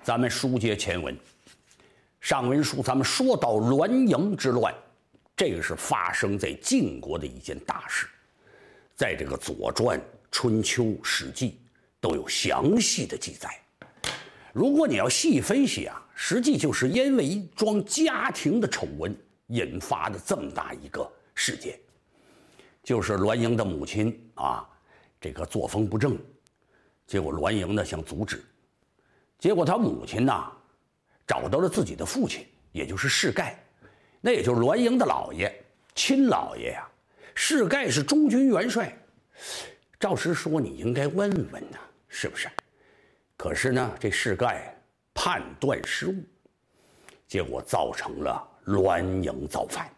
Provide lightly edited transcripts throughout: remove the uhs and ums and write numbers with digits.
咱们书接前文，上文书咱们说到栾盈之乱，这个是发生在晋国的一件大事，在这个《左传》《春秋》《史记》都有详细的记载。如果你要细分析啊，实际就是因为一桩家庭的丑闻引发的这么大一个事件，就是栾盈的母亲啊，这个作风不正，结果栾盈呢想阻止，结果他母亲呢找到了自己的父亲，也就是士盖，那也就是栾盈的姥爷，亲姥爷呀。士盖是中军元帅，照实说你应该问问呢，是不是？可是呢，这士盖判断失误，结果造成了栾盈造反，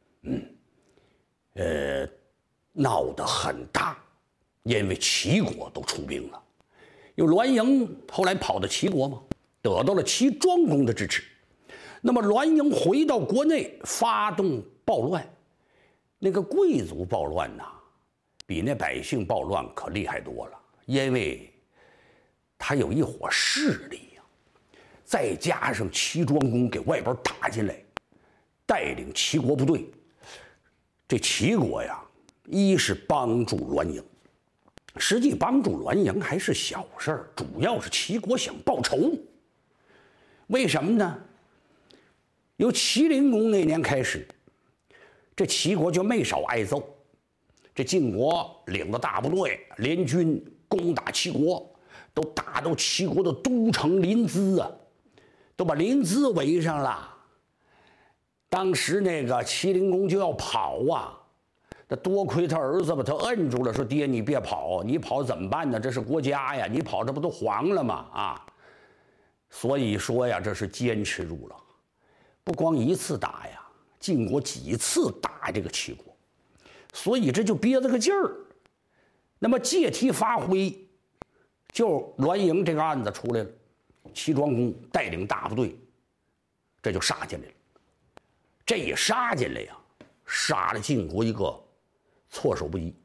闹得很大，因为齐国都出兵了。有栾盈后来跑到齐国嘛，得到了齐庄公的支持。那么栾盈回到国内，发动暴乱。那个贵族暴乱呐，比那百姓暴乱可厉害多了，因为他有一伙势力呀，再加上齐庄公给外边打进来，带领齐国部队。这齐国呀，一是帮助栾盈，实际帮助栾盈还是小事儿，主要是齐国想报仇。为什么呢？由齐灵公那年开始，这齐国就没少挨揍。这晋国领着大部队联军攻打齐国，都打到齐国的都城临淄啊，都把临淄围上了。当时那个齐灵公就要跑啊，这多亏他儿子把他摁住了，说爹你别跑，你跑怎么办呢？这是国家呀，你跑这不都黄了吗？啊，所以说呀，这是坚持住了，不光一次打呀，晋国几次打这个齐国，所以这就憋着个劲儿。那么借题发挥，就栾盈这个案子出来了，齐庄公带领大部队，这就杀进来了。这一杀进来呀，杀了晋国一个措手不及。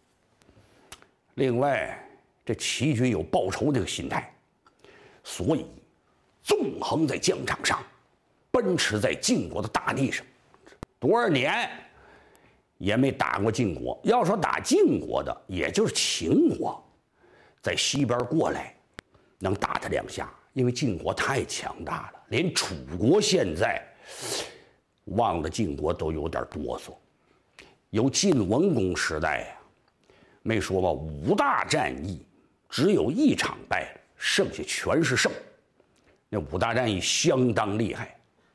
另外，这齐军有报仇这个心态，所以纵横在疆场上，奔驰在晋国的大地上，多少年也没打过晋国。要说打晋国的，也就是秦国，在西边过来能打他两下，因为晋国太强大了，连楚国现在望着晋国都有点哆嗦。由晋文公时代呀，没说吧，5大战役只有1场败了，剩下全是胜。那5大战役相当厉害。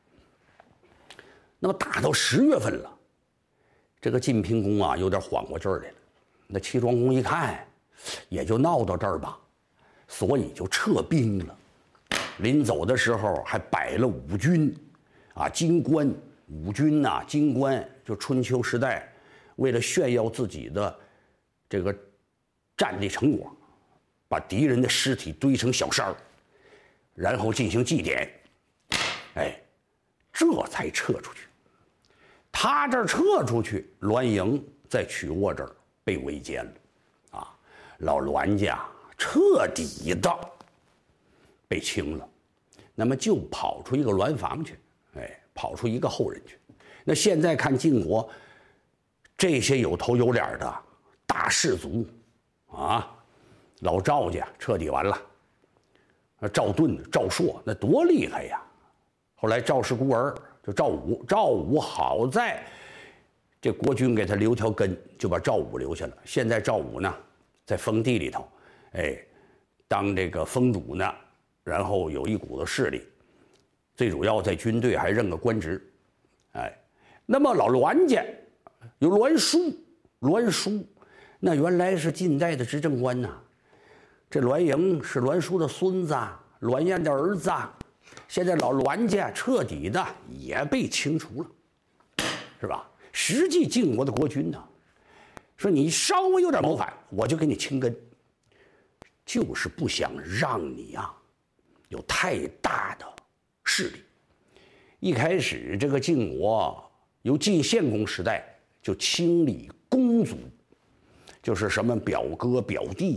那么打到10月份了，这个晋平公啊有点缓过劲儿来了。那齐庄公一看，也就闹到这儿吧，所以就撤兵了。临走的时候还摆了5军啊，金冠。5军呐，金冠，就春秋时代为了炫耀自己的这个战力成果，把敌人的尸体堆成小山儿，然后进行祭奠，哎，这才撤出去。他这儿撤出去，栾盈在曲沃这儿被围歼了，啊，老栾家彻底的被清了，那么就跑出一个栾房去，哎，跑出一个后人去。那现在看晋国这些有头有脸的大氏族啊，老赵家彻底完了，赵盾、赵朔那多厉害呀！后来赵氏孤儿就赵武，赵武好在这国君给他留条根，就把赵武留下了。现在赵武呢，在封地里头，哎，当这个封主呢，然后有一股子势力，最主要在军队还任个官职，哎，那么老栾家有栾书，栾书那原来是晋代的执政官呐，这栾盈是栾书的孙子，栾燕的儿子，现在老栾家彻底的也被清除了，是吧？实际晋国的国君呢，说你稍微有点谋反，我就给你清根，就是不想让你啊有太大的势力。一开始这个晋国由晋献公时代就清理公族，就是什么表哥表弟